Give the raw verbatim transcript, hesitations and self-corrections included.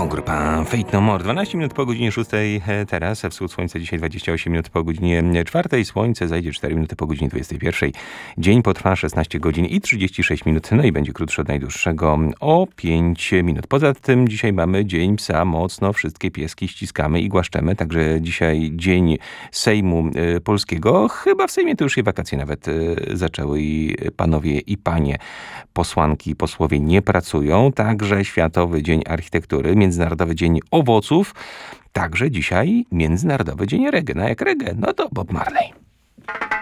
grupa Fate No More. dwanaście minut po godzinie szóstej teraz, wschód słońca dzisiaj dwadzieścia osiem minut po godzinie czwartej, słońce zajdzie cztery minuty po godzinie dwudziestej pierwszej. Dzień potrwa szesnaście godzin i trzydzieści sześć minut, no i będzie krótszy od najdłuższego o pięć minut. Poza tym dzisiaj mamy Dzień Psa, mocno wszystkie pieski ściskamy i głaszczemy, także dzisiaj dzień Sejmu Polskiego. Chyba w Sejmie to już się wakacje nawet zaczęły i panowie i panie posłanki i posłowie nie pracują, także Światowy Dzień Architektury, Międzynarodowy Dzień Owoców, także dzisiaj Międzynarodowy Dzień Reggae. No jak reggae? No to Bob Marley.